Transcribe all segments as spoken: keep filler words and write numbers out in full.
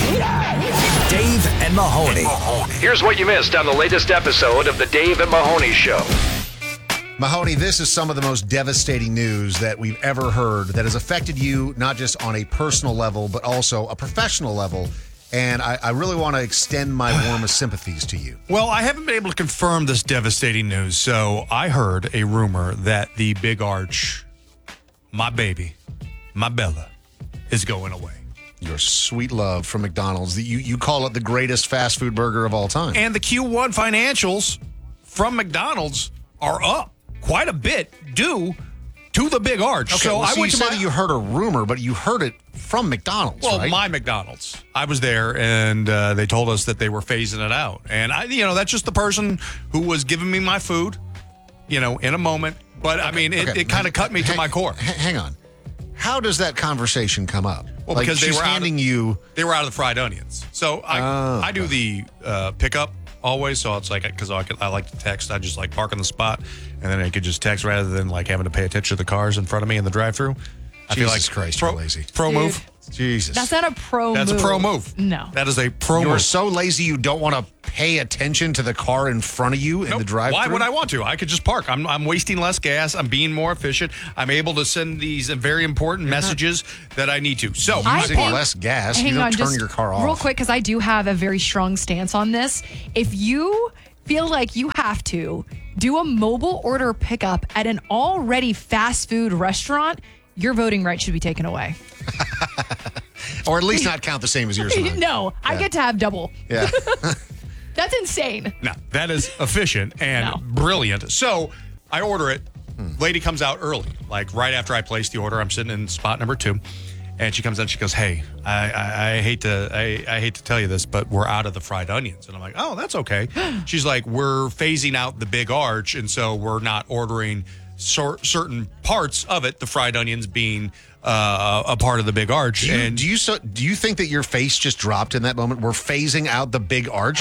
Dave and Mahoney. Here's what you missed on the latest episode of the Dave and Mahoney Show. Mahoney, this is some of the most devastating news that we've ever heard that has affected you, not just on a personal level, but also a professional level. And I, I really want to extend my warmest sympathies to you. Well, I haven't been able to confirm this devastating news, so I heard a rumor that the Big Arch, my baby, my Bella, is going away. Your sweet love from McDonald's. You, you call it the greatest fast food burger of all time. And the Q one financials from McDonald's are up quite a bit due to the Big Arch. Okay, so well, I so went you to said my, that you heard a rumor, but you heard it from McDonald's, well, right? my McDonald's. I was there, and uh, they told us that they were phasing it out. And I, you know, that's just the person who was giving me my food, you know, in a moment. But I mean, it, okay. it kind of cut me hang, to my core. h- Hang on. How does that conversation come up? Well, like because they she's were out handing of, you. They were out of the fried onions. So I, Oh, I do the uh, pickup always. So it's like, because I, I like to text. I just like park on the spot, and then I could just text rather than like having to pay attention to the cars in front of me in the drive-thru. I feel Jesus like Christ, pro, you're lazy. Pro Dude. move. Jesus. That's not a pro That's move. a pro move. No. That is a pro You're move. so lazy you don't want to pay attention to the car in front of you in Nope. the drive-thru? Why would I want to? I could just park. I'm I'm wasting less gas. I'm being more efficient. I'm able to send these very important messages that I need to. So I Using think- less gas, Hang you don't on, turn just your car off. real quick, because I do have a very strong stance on this. If you feel like you have to do a mobile order pickup at an already fast food restaurant, your voting right should be taken away. Or at least not count the same as yours. and mine. No, I Yeah. get to have double. Yeah. That's insane. no, that is efficient and No. brilliant. So I order it. Lady comes out early, like right after I place the order. I'm sitting in spot number two, and she comes out. She goes, "Hey, I, I, I hate to I, I hate to tell you this, but we're out of the fried onions." And I'm like, "Oh, that's okay." She's like, "We're phasing out the Big Arch, and so we're not ordering cer- certain parts of it. The fried onions being uh, a part of the Big Arch." Do you, and do you so do you think that your face just dropped in that moment? We're phasing out the Big Arch.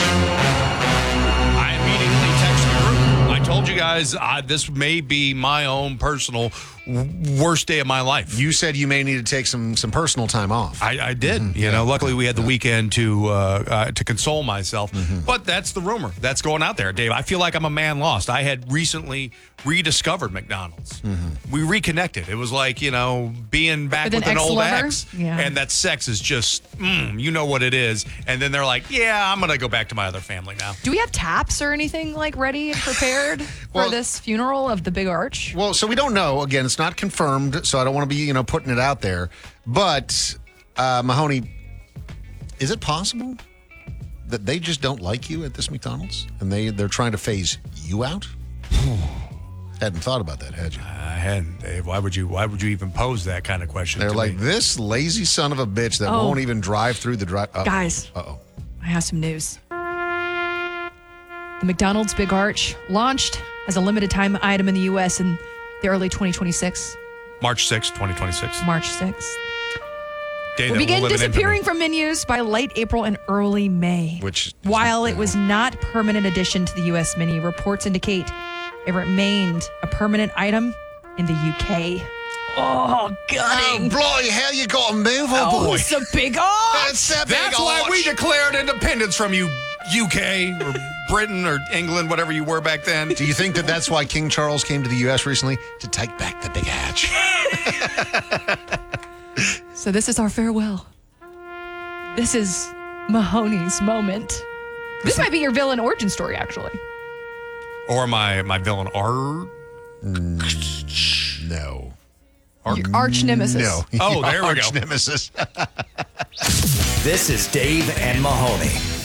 I immediately texted the group. I told you guys uh, this may be my own personal w- worst day of my life. You said you may need to take some some personal time off. I, I did. You know, luckily we had the weekend to uh, uh, to console myself. But that's the rumor that's going out there, Dave. I feel like I'm a man lost. I had recently rediscovered McDonald's. We reconnected. It was like, you know, being back With with, an an old ex-lover? ex. Yeah. And that sex is just, mm, you know what it is. And then they're like, yeah, I'm going to go back to my other family now. Do we have taps or anything like ready and prepared Well- for this funeral of the Big Arch? Well, so we don't know. Again, it's not confirmed, so I don't want to be, you know, putting it out there. But uh, Mahoney, is it possible that they just don't like you at this McDonald's and they they're trying to phase you out? Hadn't thought about that, had you? I hadn't, Dave. Why would you? Why would you even pose that kind of question? They're to like, me? this lazy son of a bitch that Oh. won't even drive through the drive. Uh, Guys. Uh-oh. I have some news. The McDonald's Big Arch launched as a limited time item in the U S in the early twenty twenty-six, March sixth, twenty twenty-six. March sixth. Day Will that begin live in disappearing infamy. from menus by late April and early May. Which- While it was not permanent addition to the U S menu, reports indicate it remained a permanent item in the U K. Oh, gutting. bloody hell, you got to move, oh, Oh, boy. it's a big arch. It's a big That's why we arch. declared independence from you, U K or Britain or England, whatever you were back then. Do you think that that's why King Charles came to the U S recently? To take back the big hatch. So this is our farewell. This is Mahoney's moment. This might be your villain origin story, actually. Or my my villain R. No. Your arch nemesis. No. Oh, there we Arch go. nemesis. This is Dave and Mahoney.